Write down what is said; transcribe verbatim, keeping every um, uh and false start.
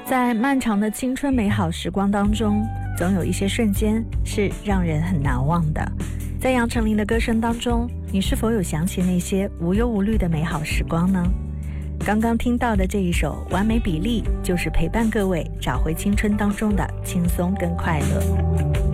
在漫长的青春美好时光当中，总有一些瞬间是让人很难忘的。在杨丞琳的歌声当中，你是否有想起那些无忧无虑的美好时光呢？刚刚听到的这一首《完美比例》，就是陪伴各位找回青春当中的轻松跟快乐。